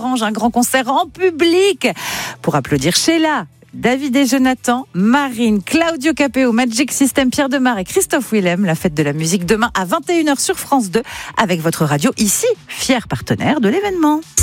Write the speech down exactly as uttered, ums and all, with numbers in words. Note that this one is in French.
Orange, un grand concert en public pour applaudir Sheila, David et Jonathan, Marine, Claudio Capéo, Magic System, Pierre Demar et Christophe Willem. La fête de la musique demain à vingt et une heures sur France deux avec votre radio ici, fier partenaire de l'événement.